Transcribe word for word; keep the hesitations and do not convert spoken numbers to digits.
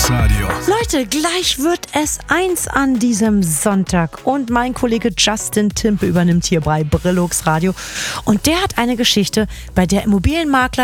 Brillux Radio. Leute, gleich wird es eins an diesem Sonntag und mein Kollege Justin Timpe übernimmt hier bei Brillux Radio und der hat eine Geschichte, bei der Immobilienmakler